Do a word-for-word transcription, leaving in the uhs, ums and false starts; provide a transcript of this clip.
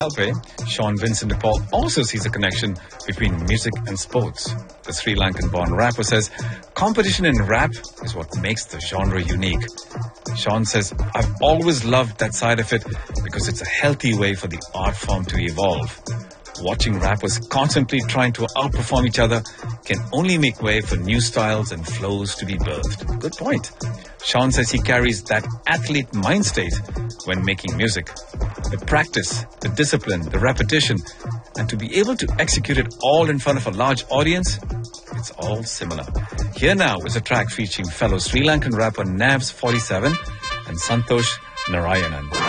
Alpe, Sean Vincent de Paul also sees a connection between music and sports. The Sri Lankan-born rapper says competition in rap is what makes the genre unique. Sean says, I've always loved that side of it because it's a healthy way for the art form to evolve. Watching rappers constantly trying to outperform each other can only make way for new styles and flows to be birthed. Good point. Sean says he carries that athlete mind state when making music. The practice, the discipline, the repetition, and to be able to execute it all in front of a large audience, it's all similar. Here now is a track featuring fellow Sri Lankan rapper Navs forty-seven and Santosh Narayanan.